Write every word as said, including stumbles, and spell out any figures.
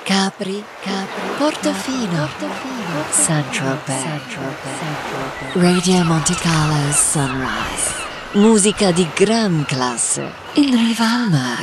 Capri, Capri, Portofino, Portofino, Saint-Tropez, Radio Monte Carlo Sunrise. Musica di gran classe in riva al mare.